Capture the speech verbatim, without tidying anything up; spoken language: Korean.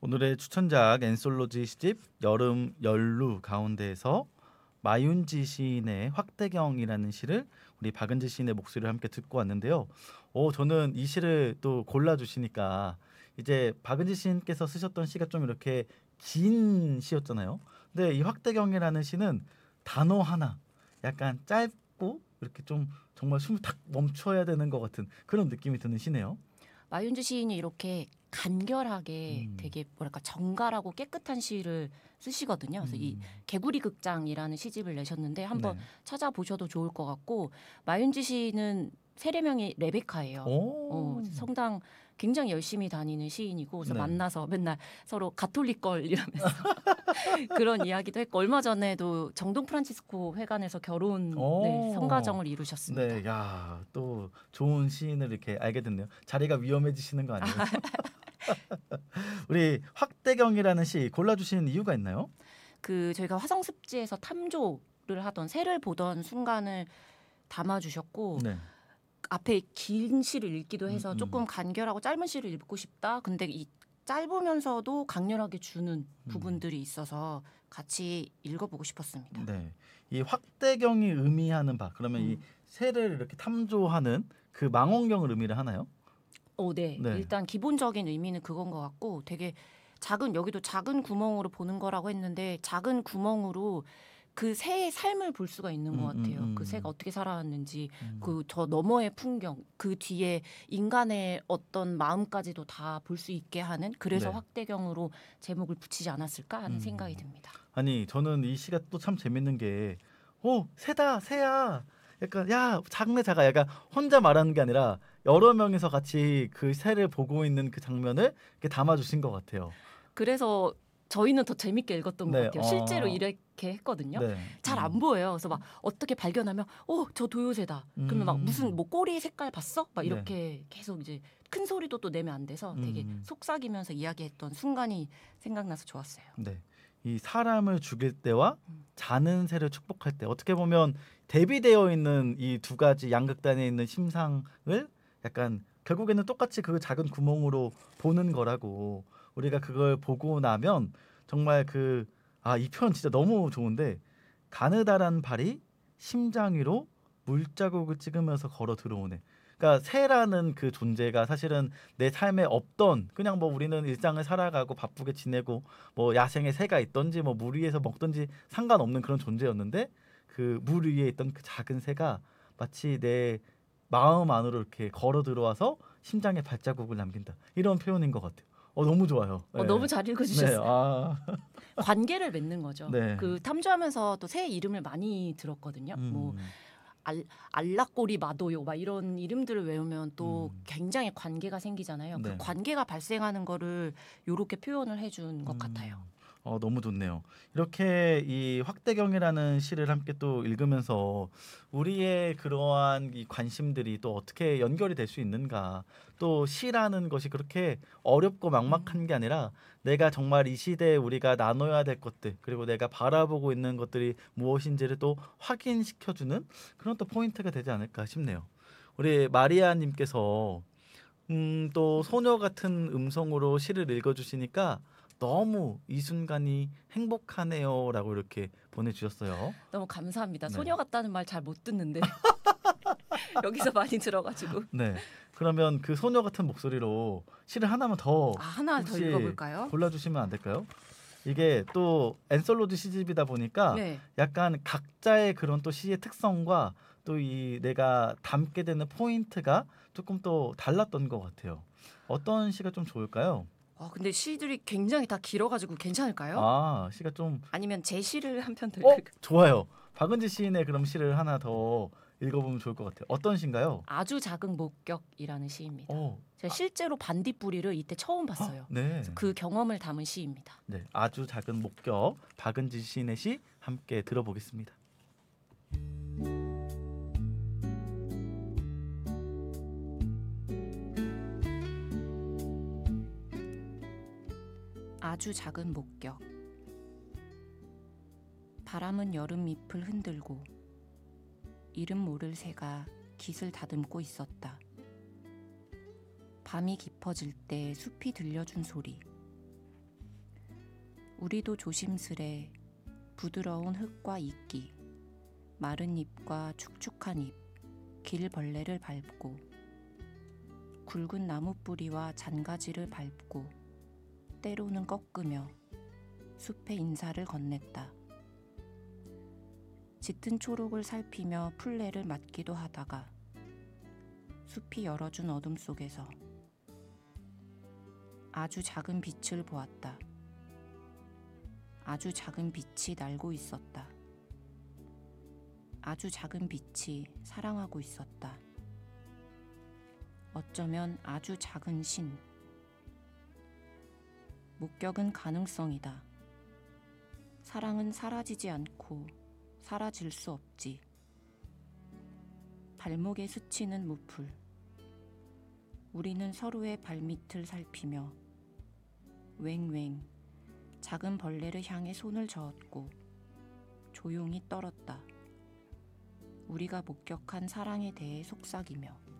오늘의 추천작 앤솔로지 시집 여름 연루 가운데에서 마윤지 시인의 확대경이라는 시를 우리 박은지 시인의 목소리를 함께 듣고 왔는데요. 오, 저는 이 시를 또 골라주시니까 이제 박은지 시인께서 쓰셨던 시가 좀 이렇게 긴 시였잖아요. 근데 이 확대경이라는 시는 단어 하나 약간 짧고 이렇게 좀 정말 숨을 탁 멈춰야 되는 것 같은 그런 느낌이 드는 시네요. 마윤주 시인이 이렇게 간결하게 음, 되게 뭐랄까 정갈하고 깨끗한 시를 쓰시거든요. 그래서 이 음, 개구리 극장이라는 시집을 내셨는데 한번 네. 찾아보셔도 좋을 것 같고 마윤주 시인은 세례명이 레베카예요. 어, 오, 성당 굉장히 열심히 다니는 시인이고 그래서 네. 만나서 맨날 서로 가톨릭 걸 이러면서 그런 이야기도 했고 얼마 전에도 정동 프란치스코 회관에서 결혼 네, 오, 성가정을 이루셨습니다. 네, 야, 또 좋은 시인을 이렇게 알게 됐네요. 자리가 위험해지시는 거 아니에요? 우리 확대경이라는 시 골라주시는 이유가 있나요? 그 저희가 화성습지에서 탐조를 하던 새를 보던 순간을 담아주셨고 네, 앞에 긴 시를 읽기도 음, 해서 음, 조금 간결하고 짧은 시를 읽고 싶다. 근데 이 짧으면서도 강렬하게 주는 음, 부분들이 있어서 같이 읽어보고 싶었습니다. 네. 이 확대경이 의미하는 바, 그러면 이 음. 새를 이렇게 탐조하는 그 망원경을 의미를 하나요? 어, 네. 네, 일단 기본적인 의미는 그건 것 같고 되게 작은 여기도 작은 구멍으로 보는 거라고 했는데 작은 구멍으로 그 새의 삶을 볼 수가 있는 것 음, 음, 같아요. 그 새가 음, 어떻게 살아왔는지 음, 그 저 너머의 풍경 그 뒤에 인간의 어떤 마음까지도 다 볼 수 있게 하는 그래서 네, 확대경으로 제목을 붙이지 않았을까 하는 생각이 음. 듭니다. 아니, 저는 이 시가 또 참 재밌는 게, 오, 새다, 새야. 약간, 야, 작네, 작아. 약간 혼자 말하는 게 아니라 여러 명이서 같이 그 새를 보고 있는 그 장면을 이렇게 담아주신 것 같아요. 그래서 저희는 더 재밌게 읽었던 것 네, 같아요. 실제로 어, 이렇게 했거든요. 네, 잘 안 음, 보여요. 그래서 막 어떻게 발견하면, 어, 저 도요새다. 그러면 막 무슨 음, 뭐 꼬리 색깔 봤어? 막 네, 이렇게 계속 이제 큰 소리도 또 내면 안 돼서 되게 음, 속삭이면서 이야기했던 순간이 생각나서 좋았어요. 네. 이 사람을 죽일 때와 음. 자는 새를 축복할 때 어떻게 보면 대비되어 있는 이 두 가지 양극단에 있는 심상을 약간 결국에는 똑같이 그 작은 구멍으로 보는 거라고 우리가 그걸 보고 나면 정말 그 아, 이 표현 진짜 너무 좋은데 가느다란 발이 심장 위로 물자국을 찍으면서 걸어 들어오네. 그러니까 새라는 그 존재가 사실은 내 삶에 없던 그냥 뭐 우리는 일상을 살아가고 바쁘게 지내고 뭐 야생에 새가 있던지 뭐 물 위에서 먹던지 상관없는 그런 존재였는데 그 물 위에 있던 그 작은 새가 마치 내 마음 안으로 이렇게 걸어 들어와서 심장에 발자국을 남긴다. 이런 표현인 것 같아요. 어, 너무 좋아요. 어, 너무 네. 잘 네. 읽어주셨어요. 아. 관계를 맺는 거죠. 네. 그 탐조하면서 또 새 이름을 많이 들었거든요. 뭐 음. 알, 알라꼬리 마도요 막 이런 이름들을 외우면 또 음. 굉장히 관계가 생기잖아요. 그 네. 관계가 발생하는 거를 요렇게 표현을 해준 것 같아요. 음. 어, 너무 좋네요. 이렇게 이 확대경이라는 시를 함께 또 읽으면서 우리의 그러한 이 관심들이 또 어떻게 연결이 될 수 있는가. 또 시라는 것이 그렇게 어렵고 막막한 음. 게 아니라 내가 정말 이 시대에 우리가 나눠야 될 것들 그리고 내가 바라보고 있는 것들이 무엇인지를 또 확인시켜주는 그런 또 포인트가 되지 않을까 싶네요. 우리 마리아님께서 음, 또 소녀 같은 음성으로 시를 읽어주시니까 너무 이 순간이 행복하네요라고 이렇게 보내주셨어요. 너무 감사합니다. 네, 소녀 같다는 말 잘 못 듣는데 여기서 많이 들어가지고 네. 그러면 그 소녀 같은 목소리로 시를 하나만 더 아, 하나 더 혹시 읽어볼까요? 골라주시면 안 될까요? 이게 또 앤솔로지 시집이다 보니까 네. 약간 각자의 그런 또 시의 특성과 또 이 내가 담게 되는 포인트가 조금 또 달랐던 것 같아요. 어떤 시가 좀 좋을까요? 아, 근데 시들이 굉장히 다 길어가지고 괜찮을까요? 아, 시가 좀, 아니면 제 시를 한 편 더 어? 읽을까요? 좋아요. 박은지 시인의 그럼 시를 하나 더 읽어보면 좋을 것 같아요. 어떤 시인가요? 아주 작은 목격이라는 시입니다. 어, 제가 아, 실제로 반딧불이를 이때 처음 헉, 봤어요. 네. 그래서 그 경험을 담은 시입니다. 네, 아주 작은 목격, 박은지 시인의 시 함께 들어보겠습니다. 아주 작은 목격. 바람은 여름 잎을 흔들고 이름 모를 새가 깃을 다듬고 있었다. 밤이 깊어질 때 숲이 들려준 소리. 우리도 조심스레 부드러운 흙과 이끼, 마른 잎과 축축한 잎, 길 벌레를 밟고 굵은 나무 뿌리와 잔가지를 밟고 때로는 꺾으며 숲의 인사를 건넸다. 짙은 초록을 살피며 풀레를 맞기도 하다가 숲이 열어준 어둠 속에서 아주 작은 빛을 보았다. 아주 작은 빛이 날고 있었다. 아주 작은 빛이 사랑하고 있었다. 어쩌면 아주 작은 신. 목격은 가능성이다. 사랑은 사라지지 않고 사라질 수 없지. 발목에 스치는 무풀. 우리는 서로의 발밑을 살피며 웽웽 작은 벌레를 향해 손을 저었고 조용히 떨었다. 우리가 목격한 사랑에 대해 속삭이며